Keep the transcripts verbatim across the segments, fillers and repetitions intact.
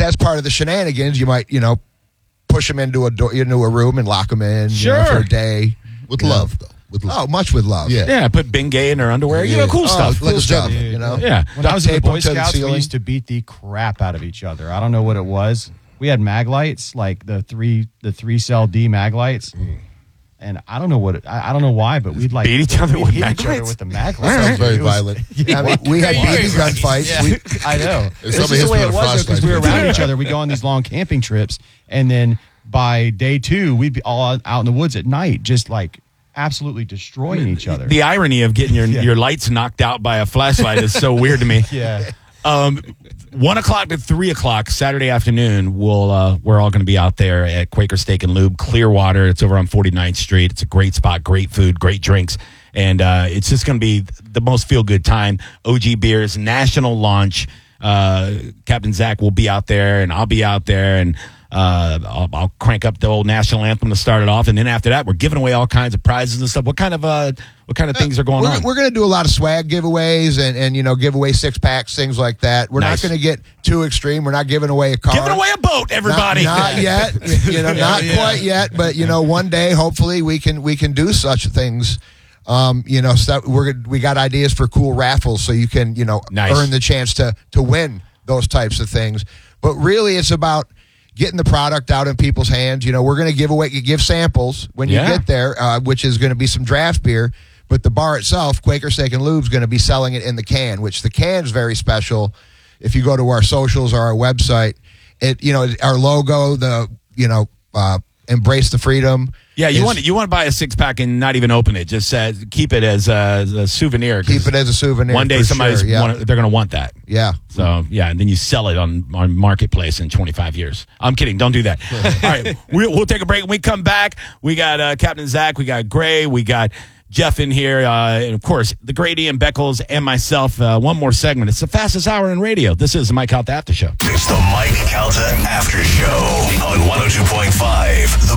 that's part of the shenanigans. You might, you know, push them into a door, into a room and lock them in sure. you know, for a day. With you love, know. though. With love. Oh, much with love. Yeah. Yeah, put Bengay in her underwear. You know, cool oh, stuff. Cool Cool stuff, stuff. you know? Yeah. When I was in the Tape 'em Boy to the Scouts, we ceiling. used to beat the crap out of each other. I don't know what it was. We had mag lights, like the three the three cell D mag lights. Mm. And I don't know what it, I, I don't know why, but we'd like Beat each other we'd with hit mag each other lights? with the mag That sounds lights. very It was- violent. I mean, we had B B gun fights. Yeah, We, I know. If This somebody is hits the way me it with a was because flashlight, we were it's around okay. each other. We go on these long camping trips, and then by day two, we'd be all out in the woods at night, just like absolutely destroying each other. The irony of getting your Yeah. your lights knocked out by a flashlight is so weird to me. yeah. Um, one o'clock to three o'clock Saturday afternoon. We'll uh, we're all going to be out there at Quaker Steak and Lube, Clearwater. It's over on forty-ninth Street. It's a great spot, great food, great drinks, and uh, it's just going to be the most feel good time. O G Beers national launch. Uh, Captain Zach will be out there, and I'll be out there, and uh, I'll, I'll crank up the old national anthem to start it off, and then after that, we're giving away all kinds of prizes and stuff. What kind of uh, what kind of things are going we're, on? We're going to do a lot of swag giveaways and, and you know, give away six packs, things like that. We're Nice. not going to get too extreme. We're not giving away a car. Giving away a boat, everybody. Not, not yet, you know, not yeah. quite yet. But you know, one day, hopefully, we can we can do such things. Um, you know, so we're we got ideas for cool raffles, so you can you know Nice. earn the chance to to win those types of things. But really, it's about getting the product out in people's hands. You know, we're going to give away, give samples when you Yeah. get there, uh, which is going to be some draft beer. But the bar itself, Quaker Steak and Lube, is going to be selling it in the can, which the can is very special. If you go to our socials or our website, it you know our logo, the you know uh, embrace the freedom. Yeah, you is- want you want to buy a six pack and not even open it. Just uh, keep it as a, a souvenir. 'cause keep it as a souvenir. One day for somebody's sure, yeah. wanna- they're going to want that. yeah. So yeah, and then you sell it on on marketplace in twenty-five years. I'm kidding. Don't do that. All right, we, we'll take a break. When we come back, we got uh, Captain Zach, we got Gray, we got Jeff in here, uh, and of course the great Ian Beckles and myself. Uh, one more segment. It's the fastest hour in radio. This is the Mike Calta After Show. It's the Mike Calta After Show on one oh two point five The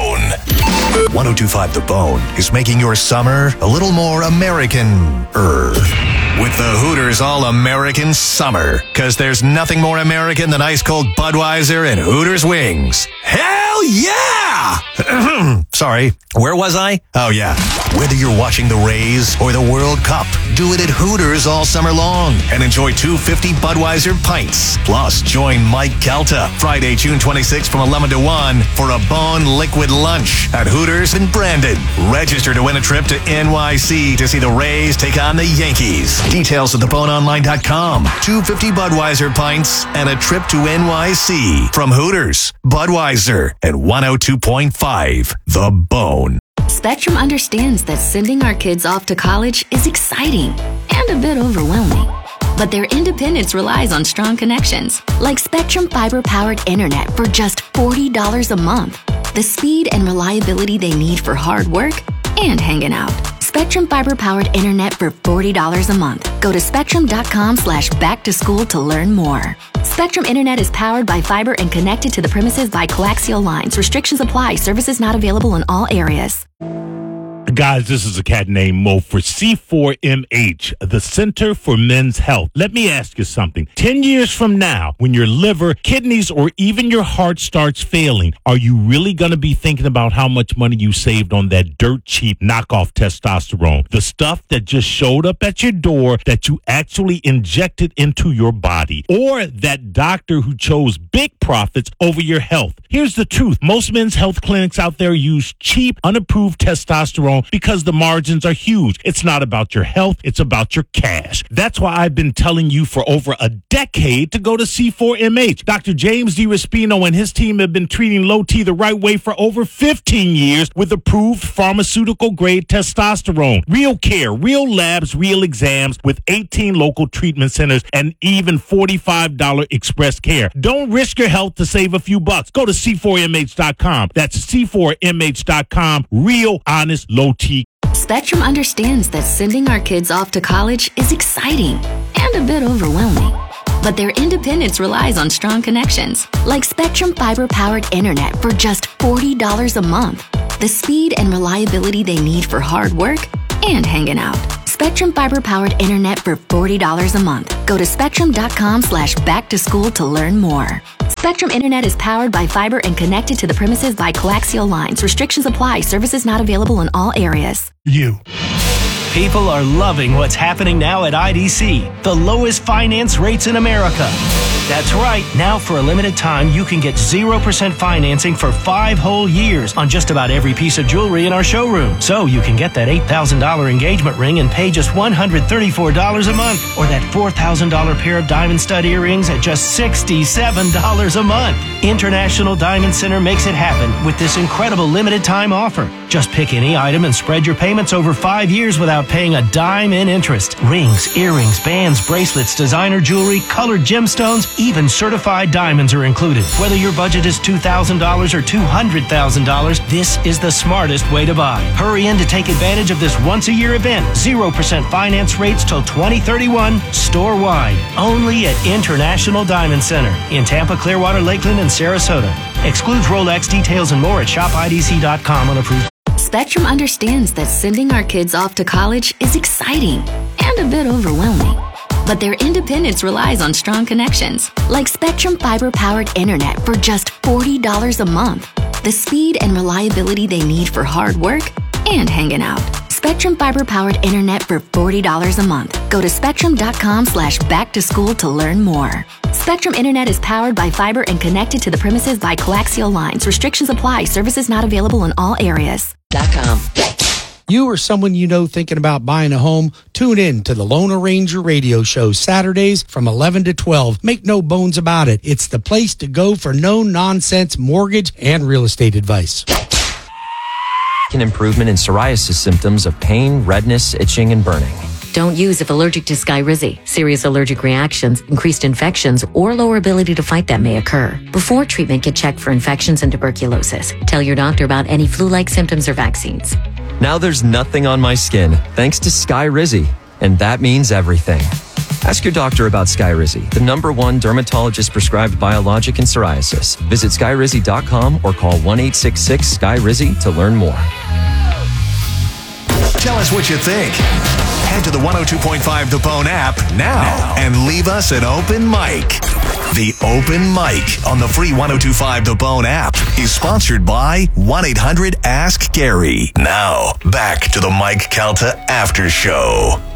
Bone. one oh two point five The Bone is making your summer a little more American-er. With the Hooters All-American Summer. Because there's nothing more American than ice-cold Budweiser and Hooters wings. Hell yeah! Sorry, where was I? Oh, yeah. Whether you're watching the Rays or the World Cup, do it at Hooters all summer long and enjoy two fifty Budweiser pints. Plus, join Mike Calta Friday, June twenty-sixth from eleven to one for a Bone Liquid Lunch at Hooters in Brandon. Register to win a trip to N Y C to see the Rays take on the Yankees. Details at the bone online dot com. two fifty Budweiser pints and a trip to N Y C from Hooters, Budweiser, and one oh two point five The Bone. Spectrum understands that sending our kids off to college is exciting and a bit overwhelming. But their independence relies on strong connections, like Spectrum fiber-powered internet for just forty dollars a month. The speed and reliability they need for hard work and hanging out. Spectrum fiber-powered internet for forty dollars a month. Go to spectrum.com slash back to school to learn more. Spectrum Internet is powered by fiber and connected to the premises by coaxial lines. Restrictions apply. Services not available in all areas. Guys, this is a cat named Mo for C four M H, the Center for Men's Health. Let me ask you something. Ten years from now, when your liver, kidneys, or even your heart starts failing, are you really going to be thinking about how much money you saved on that dirt cheap knockoff testosterone? The stuff that just showed up at your door that you actually injected into your body, or that doctor who chose big profits over your health? Here's the truth. Most men's health clinics out there use cheap, unapproved testosterone because the margins are huge. It's not about your health. It's about your cash. That's why I've been telling you for over a decade to go to C four M H. Doctor James DiRespino and his team have been treating low T the right way for over fifteen years with approved pharmaceutical-grade testosterone. Real care, real labs, real exams with eighteen local treatment centers and even forty-five dollars express care. Don't risk your health to save a few bucks. Go to C four M H dot com. That's C four M H dot com. Real, honest, low T. Spectrum understands that sending our kids off to college is exciting and a bit overwhelming. But their independence relies on strong connections, like Spectrum fiber-powered internet for just forty dollars a month. The speed and reliability they need for hard work and hanging out. Spectrum fiber-powered internet for forty dollars a month. Go to spectrum.com slash back to school to learn more. Spectrum Internet is powered by fiber and connected to the premises by coaxial lines. Restrictions apply. Services not available in all areas. You. People are loving what's happening now at I D C, the lowest finance rates in America. That's right. Now, for a limited time, you can get zero percent financing for five whole years on just about every piece of jewelry in our showroom. So you can get that eight thousand dollars engagement ring and pay just one hundred thirty-four dollars a month, or that four thousand dollars pair of diamond stud earrings at just sixty-seven dollars a month. International Diamond Center makes it happen with this incredible limited time offer. Just pick any item and spread your payments over five years without paying a dime in interest. Rings, earrings, bands, bracelets, designer jewelry, colored gemstones, even certified diamonds are included. Whether your budget is two thousand dollars or two hundred thousand dollars, this is the smartest way to buy. Hurry in to take advantage of this once-a-year event. zero percent finance rates till twenty thirty-one, store-wide. Only at International Diamond Center in Tampa, Clearwater, Lakeland, and Sarasota. Excludes Rolex. Details and more at shop I D C dot com on approved. Spectrum understands that sending our kids off to college is exciting and a bit overwhelming. But their independence relies on strong connections, like Spectrum fiber-powered internet for just forty dollars a month. The speed and reliability they need for hard work and hanging out. Spectrum fiber-powered internet for forty dollars a month. Go to spectrum.com slash back to school to learn more. Spectrum Internet is powered by fiber and connected to the premises by coaxial lines. Restrictions apply. Services not available in all areas. .com. You or someone you know thinking about buying a home, tune in to the Lone Ranger radio show Saturdays from eleven to twelve. Make no bones about it. It's the place to go for no-nonsense mortgage and real estate advice. An improvement in psoriasis symptoms of pain, redness, itching, and burning. Don't use if allergic to Skyrizi. Serious allergic reactions, increased infections, or lower ability to fight them may occur. Before treatment, get checked for infections and tuberculosis. Tell your doctor about any flu-like symptoms or vaccines. Now there's nothing on my skin, thanks to Skyrizi. And that means everything. Ask your doctor about Skyrizi, the number one dermatologist-prescribed biologic in psoriasis. Visit skyrizi dot com or call one eight six six S K Y R I Z I to learn more. Tell us what you think. Head to the one oh two point five The Bone app now, now and leave us an open mic. The Open Mic on the free one oh two point five The Bone app is sponsored by one eight hundred ask Gary. Now, back to the Mike Calta After Show.